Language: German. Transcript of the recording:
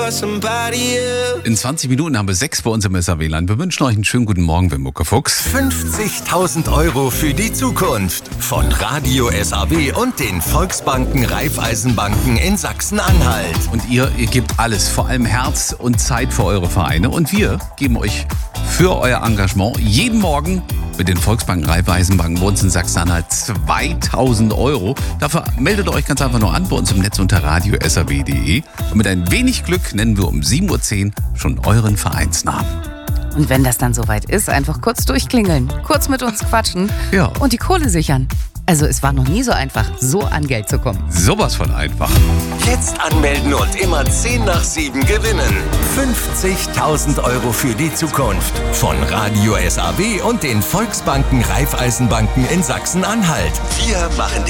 In 20 Minuten haben wir 6 bei uns im SAW-Land. Wir wünschen euch einen schönen guten Morgen, Wimmucker Fuchs. 50.000 € für die Zukunft von Radio SAW und den Volksbanken Raiffeisenbanken in Sachsen-Anhalt. Und ihr gebt alles, vor allem Herz und Zeit für eure Vereine. Und wir geben euch für euer Engagement jeden Morgen mit den Volksbanken Raiffeisenbanken bei uns in Sachsen-Anhalt 2.000 €. Dafür meldet euch ganz einfach nur an bei uns im Netz unter radiosaw.de. Und mit ein wenig Glück nennen wir um 7.10 Uhr schon euren Vereinsnamen. Und wenn das dann soweit ist, einfach kurz durchklingeln, kurz mit uns quatschen und die Kohle sichern. Also es war noch nie so einfach, so an Geld zu kommen. Sowas von einfach. Jetzt anmelden und immer 10 nach 7 gewinnen. 50.000 € für die Zukunft von Radio SAW und den Volksbanken Raiffeisenbanken in Sachsen-Anhalt. Wir machen